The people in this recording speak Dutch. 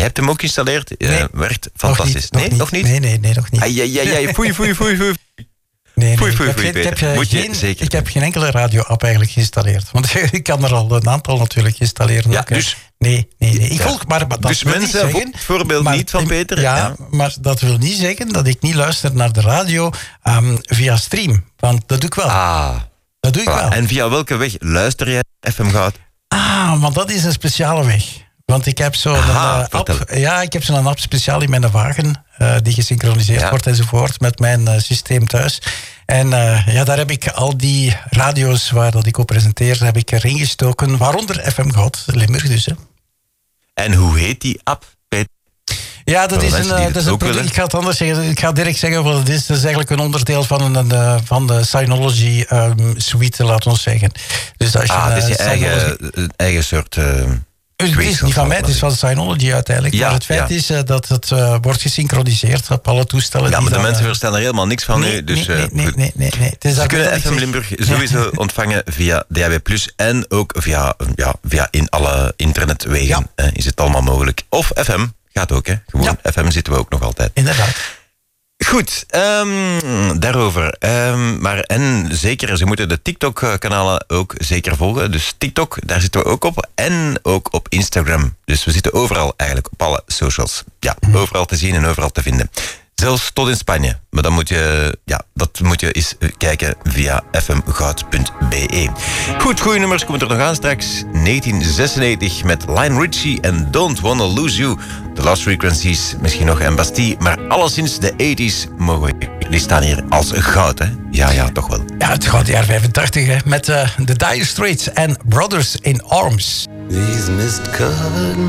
Je hebt hem ook geïnstalleerd? Nee. Werkt fantastisch. Nog niet? Nee, nog niet. Foei. Nee. Ik heb geen enkele radio-app eigenlijk geïnstalleerd. Want ik kan er al een aantal natuurlijk installeren. Ja, ook, dus... Nee. Ik volg, maar dat dus wil mensen, niet zeggen... voorbeeld niet van Peter. Ja, maar dat wil niet zeggen dat ik niet luister naar de radio via stream. Want dat doe ik wel. Dat doe ik wel. En via welke weg luister jij FM Goud? Maar dat is een speciale weg. Want ik heb zo'n app. Ja, ik heb zo'n app speciaal in mijn wagen. Die gesynchroniseerd wordt enzovoort. Met mijn systeem thuis. En daar heb ik al die radio's waar dat ik op presenteer, heb ik erin gestoken. Waaronder FM Goud, Limburg dus. Hè. En hoe heet die app, Peter? Ja, dat is een product. Ik ga het anders zeggen. Ik ga direct zeggen wat het is. Dat is eigenlijk een onderdeel van de Synology suite, laten we zeggen. Dus als je het is je eigen soort... het is niet van mij, het is van Synology uiteindelijk. Maar het feit is dat het wordt gesynchroniseerd op alle toestellen. Ja, maar de mensen verstaan er helemaal niks van nu. Dus, nee. Ze kunnen FM Limburg sowieso ontvangen via DAB+, en ook via in alle internetwegen is het allemaal mogelijk. Of FM, gaat ook, hè. Gewoon FM zitten we ook nog altijd. Inderdaad. Goed, daarover. En zeker, ze moeten de TikTok-kanalen ook zeker volgen. Dus TikTok, daar zitten we ook op. En ook op Instagram. Dus we zitten overal eigenlijk, op alle socials. Ja, overal te zien en overal te vinden. Zelfs tot in Spanje. Maar dan moet je eens kijken via fmgoud.be. Goed, goede nummers komen er nog aan straks. 1996 met Lionel Richie en Don't Wanna Lose You. The Lost Frequencies, misschien nog en Bastille. Maar alleszins de 80s mogen we. Die staan hier als goud, hè? Ja, toch wel. Ja, het goudjaar 85, hè. Met de Dire Straits en Brothers in Arms. These mist-covered